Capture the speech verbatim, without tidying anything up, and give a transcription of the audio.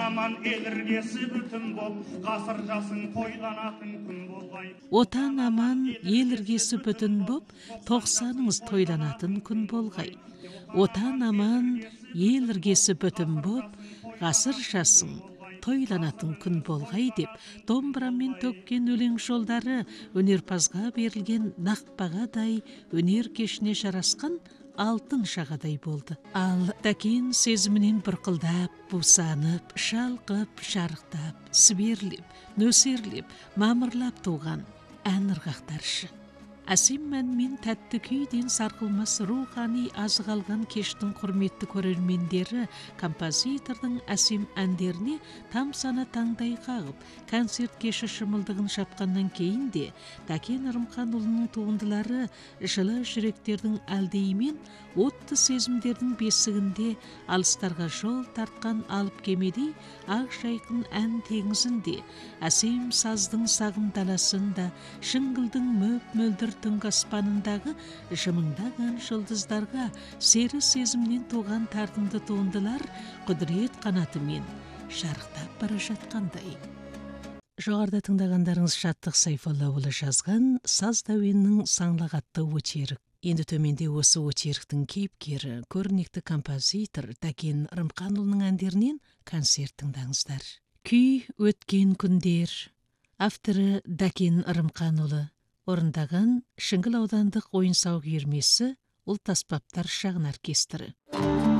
аман ел іргесі бүтін боп, ғасыр жасың тойланатын күн болғай. Отан аман, ел іргесі бүтін боп, тоқсаныңыз тойланатын күн болғай. Отан аман, ел іргесі бүтін боп, ғасыр жасың тойланатын күн болғай деп, домбырамен төккен өлең жолдары өнерпазға берілген нақпағадай өнер кешіне жарасқан алтын шағадай болды. Ал Тәкен сезімінен бұрқылдап, бусанып, шалқып, шарықтап, сіберлеп, нөсерлеп, мамырлап туған ән ырғақтаршы. Әсем мәнмен тәтті күйден сарқылмас рухани азық алған кештің құрметті көрермендері композитордың әсем әндеріне тамсана таңдай қағып, концерт кеші шымылдығын шапқаннан кейін де Тәкен Ырымханұлының туындылары жылы жүректердің әлдейімен отты сезімдердің бесігінде алыстарға жол тартқан алып кемедей ақ жайқын ән теңізінде, әсем саздың сағым даласында, шыңғылдың мөп-мөлдір түнгі аспанындағы жымыңдаған жұлдыздарға сері сезімнен туған тартымды туындылар құдірет қанатымен шарықтап бара жатқандай. Жоғарыда тыңдағандарыңыз Шаттық Сайфоллаұлы жазған Саз дәуенінің саңлағатты очерк. Енді төменде осы очерктің кейіпкері, көрнекті композитор Тәкен Ырымханұлының әндерінен концерт тыңдаңыздар. Күй өткен күндер. Авторы Тәкен Ырымханұлы. Орындаған Шыңғыл аудандық ойын-сауық үйірмесі, ұлт аспаптар шағын оркестрі.